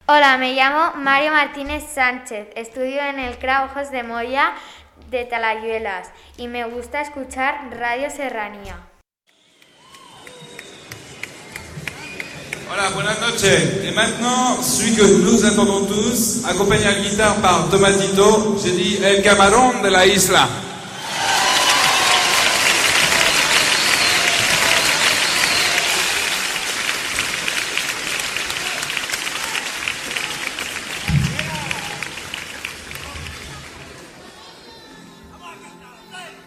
Hola, me llamo Mario Martínez Sánchez, estudio en el CRA Ojos de Moya de Talayuelas y me gusta escuchar Radio Serranía. Hola, buenas noches. Et maintenant, celui que nous attendons tous, accompagné à la guitare par Tomatito, j'ai dit El Camarón de la Isla.